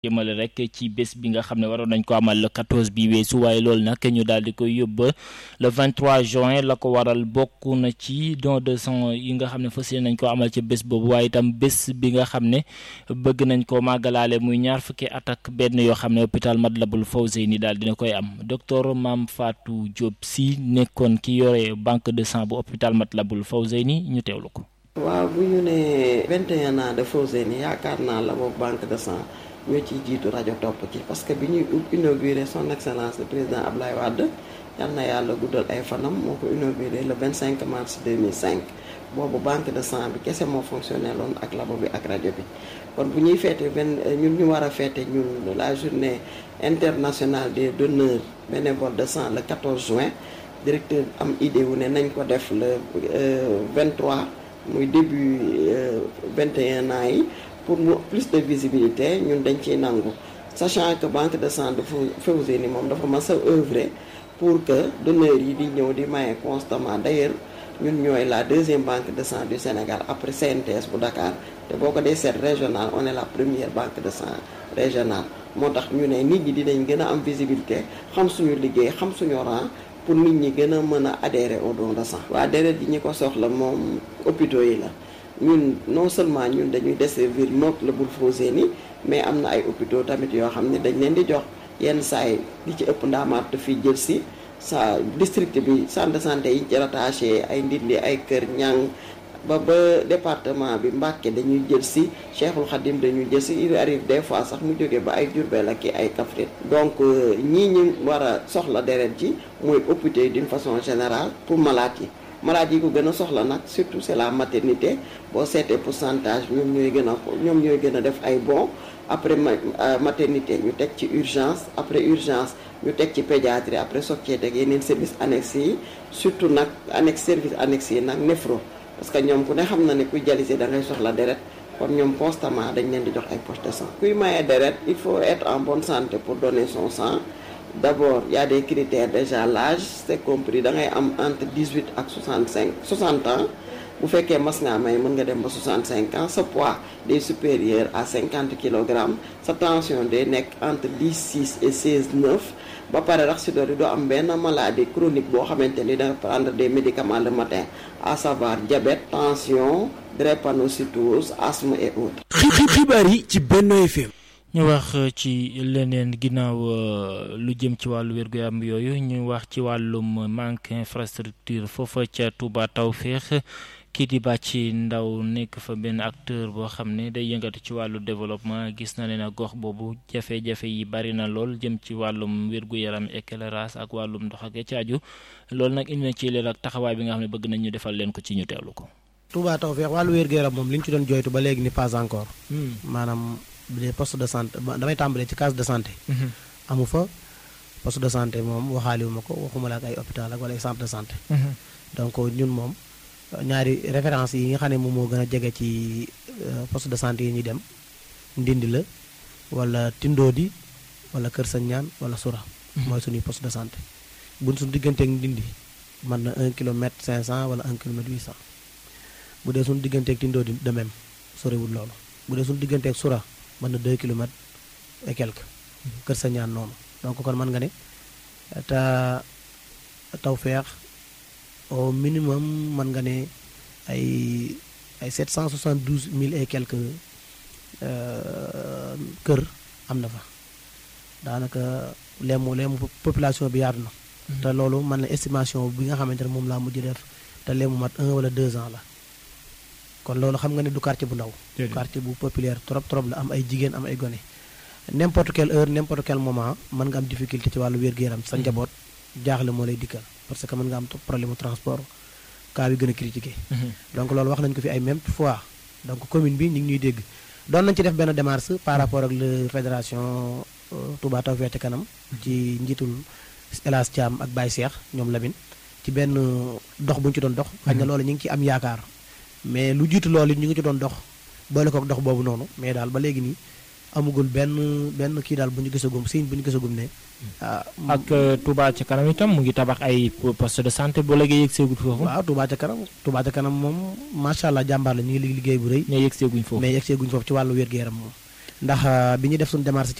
jëmale rek ci bés bi nga xam ne waroon nañ ko amal le 14 bi weesu waaye loolu nag ñu daal di koy yóbba le 23 juin la ko waral bokk na ci don de sang yi nga xam ne fas yéene nañ ko amal ci bés boobu waaye itam bés bi nga xam ne bëgg nañ ko màggalaale muy ñaar fukki at ak benn yoo xam ne hôpital Matlaboul Fawzeyni daal dina koy am docteur Mame Fatou Diop Sy nekkoon ki yore banque de sang bu hôpital Matlaboul Fawzeyni ñu teewlu ko. waaw bu ñu ne 21 ans de Fawzeyni yaakaar naa la boobu banque de sang ñoo ciy jiitu rajo topp ci parce que bi ñuy inauguré son excellence le président Abdoulaye Wade yal na yàlla guddal ay fanam moo ko inauguré le 25 mars 2005 boobu banque de sang bi kese moo fonctionné loon ak labo bi ak rajo bi kon bu ñuy feete ñun ñu war a feete ñun la journée internationale des donneurs bénévoles de sang le 14 juin directeur am idée wu ne nañ ko def le 23 muy début 21 ans yi pour plus de visibilité ñun dañ ciy nangu sachant que banque de sang de Fawzeyni moom dafa mas a œuvrer pour que donneurs yi di ñëw di maye constamment d'ailleurs ñun ñooy la deuxième banque de sang du Sénégal après CNTS bu Dakar te boo ko dee seet régional on est la première banque de sang régionale moo tax ñu ne nit ñi dinañ gën a am visibilité xam suñu liggéey xam suñu rang pour nit ñi gën a mën a adhérer au don de sang. waa deret yi ñi ko soxla moom hôpitaux yi la ñun non seulement ñun dañuy desservir Matlaboul Fawzeyni mais am na ay hôpitaux tamit yoo xam ne dañ leen di jox yenn saa yi li ci ëpp ndaamaat fii jël si sa district bi centre de santé yi ci rattaché ay Ndindi ay Kër Ñang ba département bi Mbacké dañuy jël si Cheikhul Khadim dañuy jël si il arrive des fois sax mu jógee ba ay Diourbel ak ay Kaffrine donc ñii ñu war a soxla deret ji mooy hôpitaux yi d'une façon générale pour malade yi ko gën a soxla nag surtout c'est la maternité boo seetee pourcentage ñoom ñooy gën a def ay bons après maternité ñu teg ci urgence après urgence ñu teg ci pédiatrie après soog cee teg yeneen service annexe yi surtout nag service annexe yi nag néphro parce que ñoom ku ne xam na ne kuy dialyser da ngay soxla deret kon ñoom constamment dañ leen di jox ay poche de sang kuy maye deret il faut être en bonne santé pour donner son sang. D'abord il y a des critères déjà l'âge c'est compris da ngay am entre 18 ak 60 ans bu fekkee mas ngaa may mën nga dem ba 65 ans sa poids day supérieur à 50 kilogrammes sa tension day nekk entre 10,6 et 16,9 ba pare rax si doon doo am benn maladie chronique boo xamante ni da nga prendre des médicaments le matin à savoir diabète tension drépanocytose asthme et autres. xibaar yi ci Benno FM. ñu wax ci leneen ginnaaw lu jëm ci wàllu wér-gu-yaram yooyu ñu wax ci wàllum manque infrastructure foofa ca Touba Tawfekh kii di Bàcci Ndaw nekk fa benn acteur boo xam ne day yëngatu ci wàllu développement gis na ne na gox boobu jafe-jafe yi bari na lool jëm ci wàllum wér-gu-yaram éclairage ak wàllum ndox ak caaju loolu nag indi na ci leen ak taxawaay bi nga xam ne bëgg nañ ñu defal leen ko ci ñu teewlu ko. Touba Tawfekh wàllu wér-gu-yaram moom li ñu ci doon jooytu ba léegi ni pas encore. maanaam les postes de santé damay tàmbalee ci case de santé. amu fa poste de santé moom waxaaliwu ma ko waxuma la ak ay hôpital ak wala ay centre de santé. donc ñun moom ñaari référence yi nga xam ne moom moo gën a jege ci poste de santé yi ñuy dem Ndindi la wala Tindodi wala Kër Sañaan wala Soura. mooy suñuy poste de santé buñ suñu digganteeg Ndindi mën na 1 kilomètre 500 wala 1 kilomètre 800 bu dee suñu digganteeg Tindodi de même soriwul loolu bu dee suñu digganteeg Soura mën na 2 kilomètres et quelques Kër Sañaan noonu donc kon mën nga ne Tawfekh au minimum mën nga ne ay 772 000 et quelques kër am na fa daanaka leemu population bi yaatu na. te loolu man la estimation bi nga xamante ne moom laa mujj def te leemu mat 1 wala 2 ans la kon loolu xam nga ne du quartier bu ndaw. quartier bu populaire trop la am ay jigéen am ay gone. n'importe quelle heure n'importe quel moment mën nga am difficulté ci wàllu wér-gu-yaram sa njaboot jaaxle moo lay dikkal parce que mën nga am problème mu transport cas bi gën a critiqué. donc loolu wax nañ ko fi ay même fois donc commune bi ñu ngi ñuy dégg doon nañ ci def benn démarche par rapport ak la fédération Touba Tawfekh ca kanam ci njiitul El Hadj Thiam ak Baye Cheikh ñoom Lamine ci benn dox bu ñu ci doon dox. xëy na loolu ñu ngi ci am yaakaar mais lu jiitu loolu ñu ngi ci doon dox boole kook dox boobu noonu mais daal ba léegi nii amugul benn kii daal bu ñu gisagum signe bu ñu gisagum ne. ak Touba ca kanam itam mu ngi tabax ay poste de santé boo léegi yegg seegul foofu. waaw Touba ca kanam moom macha allah jàmbaar la ñu ngi liggéey bu rëy. mais yegg seeguñ foofu ci wàllu wér-gu-yaram moom. ndax bi ñu def suñu démarche ci